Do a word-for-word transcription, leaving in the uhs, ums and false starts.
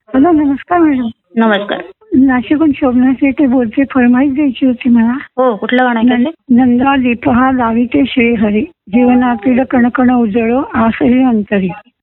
Hello, नमस्कार madam. नमस्कार. नाशिकहून शोभना शेटे बोलते. फरमाईश द्यायची होती मला. हो, कुठलं गाणं ऐकायचं? नंदा लिपहा लाविते श्रीहरी, जीवनातील कणकण उजळो आसरी अंतरी.